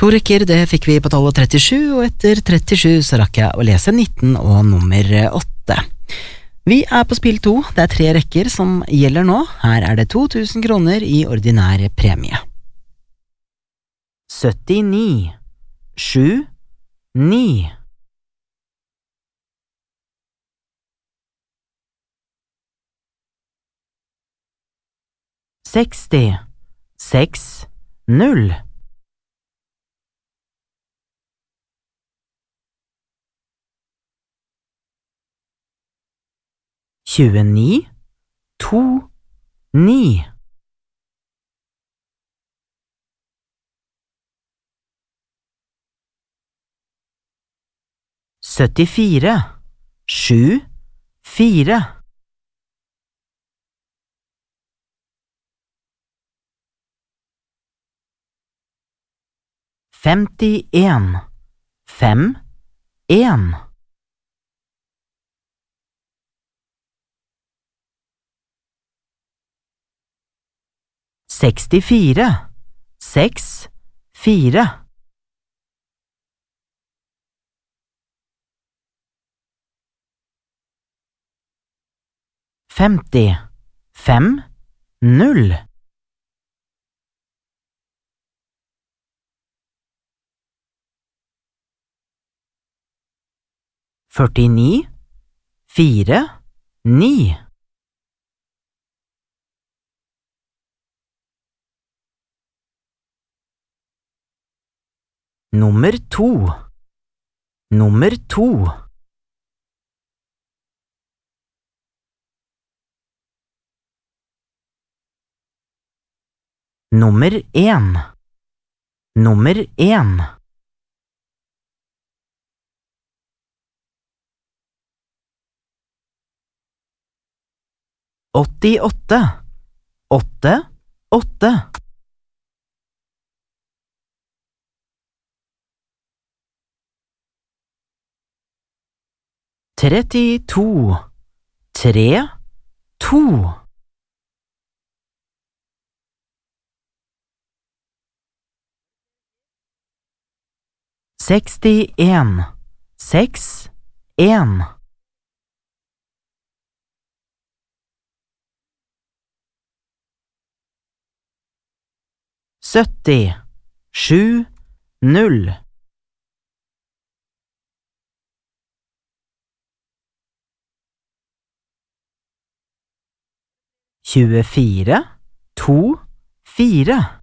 To rekker, det fikk vi på tallet 37, og etter 37 så rakk jeg å lese 19 og nummer 8. Vi er på spill 2, det er 3 rekker som gjelder nå. Her er det 2000 kroner i ordinær premie. 79, 7, 9. 60, 6, 0. 29, 2, 9. 74, 7, 4. 51, 5, 1. 64, 6, 4. 50, 5, 0. 49, 4, 9. 2, nummer 2. 1, nummer 1. 88, 8, 8. 32, 3, 2. 61, 6, 1. 70, 7, 0. 24, 2, 4.